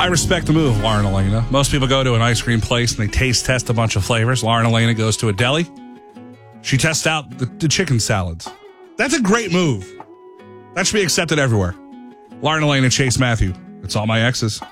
I respect the move, Lauren Elena. Most people go to an ice cream place and they taste test a bunch of flavors. Lauren Elena goes to a deli. She tests out the chicken salads. That's a great move. That should be accepted everywhere. Lauren Elena, Chase Matthew. It's all my exes.